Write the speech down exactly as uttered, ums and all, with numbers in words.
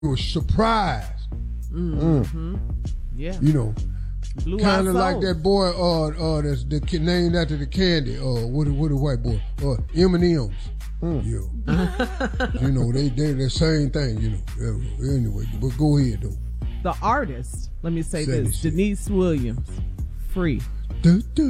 was surprised. Mm-hmm. Mm. Yeah. You know, kind of like that boy, uh, uh, that's the named after the candy, uh, what a, what a white boy, uh, M and M's. Mm. Yeah. You know, they they the same thing. You know. Anyway, but go ahead though. The artist. Let me say this: Denise Williams, Free. Du, du,